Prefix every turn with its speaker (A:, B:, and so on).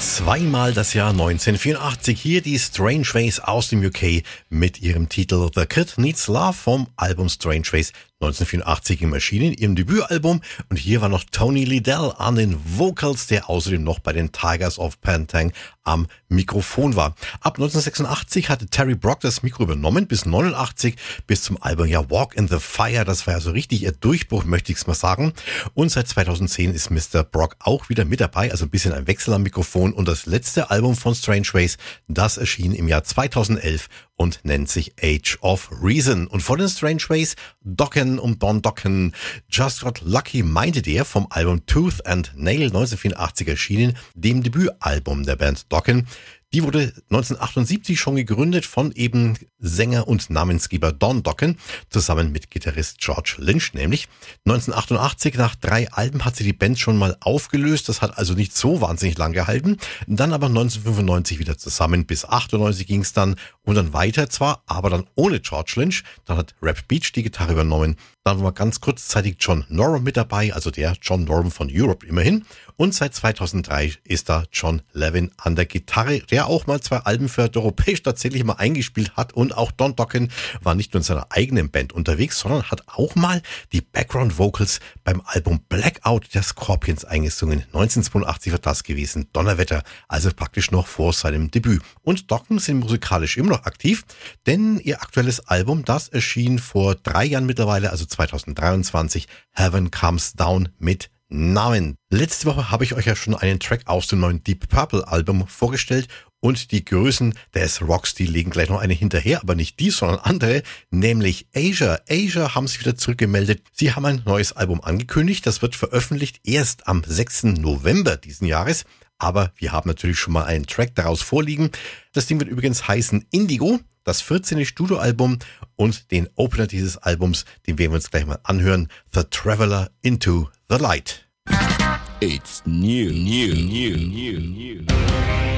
A: Zweimal das Jahr 1984. Hier die Strange Ways aus dem UK mit ihrem Titel The Kid Needs Love vom Album Strange Ways 1984 im Erschienen, ihrem Debütalbum. Und hier war noch Tony Liddell an den Vocals, der außerdem noch bei den Tigers of Pantang am Mikrofon war. Ab 1986 hatte Terry Brock das Mikro übernommen, bis 89, bis zum Album ja Walk in the Fire. Das war ja so richtig ihr Durchbruch, möchte ich es mal sagen. Und seit 2010 ist Mr. Brock auch wieder mit dabei, also ein bisschen ein Wechsel am Mikrofon. Und das letzte Album von Strange Ways, das erschien im Jahr 2011 und nennt sich Age of Reason. Und vor den Strange Ways, Dokken und Don Dokken. Just Got Lucky meinte der vom Album Tooth and Nail 1984 erschienen, dem Debütalbum der Band Dokken. Die wurde 1978 schon gegründet von eben Sänger und Namensgeber Don Dokken, zusammen mit Gitarrist George Lynch nämlich. 1988, nach 3 Alben, hat sie die Band schon mal aufgelöst. Das hat also nicht so wahnsinnig lang gehalten. Dann aber 1995 wieder zusammen, bis 98 ging es dann und dann weiter zwar, aber dann ohne George Lynch. Dann hat Rap Beach die Gitarre übernommen. Dann war ganz kurzzeitig John Norum mit dabei, also der John Norum von Europe immerhin. Und seit 2003 ist da John Levin an der Gitarre, der auch mal 2 Alben für Europäisch tatsächlich mal eingespielt hat. Und auch Don Dokken war nicht nur in seiner eigenen Band unterwegs, sondern hat auch mal die Background Vocals beim Album Blackout der Scorpions eingesungen. 1982 war das gewesen, Donnerwetter, also praktisch noch vor seinem Debüt. Und Dokken sind musikalisch immer noch aktiv, denn ihr aktuelles Album, das erschien vor 3 Jahren mittlerweile, also 2023, Heaven Comes Down mit Namen. Letzte Woche habe ich euch ja schon einen Track aus dem neuen Deep Purple Album vorgestellt und die Größen des Rocks, die legen gleich noch eine hinterher, aber nicht die, sondern andere, nämlich Asia. Asia haben sich wieder zurückgemeldet. Sie haben ein neues Album angekündigt, das wird veröffentlicht erst am 6. November diesen Jahres, aber wir haben natürlich schon mal einen Track daraus vorliegen. Das Ding wird übrigens heißen Indigo, das 14. Studioalbum, und den Opener dieses Albums, den werden wir uns gleich mal anhören, The Traveler into the Light.
B: It's new.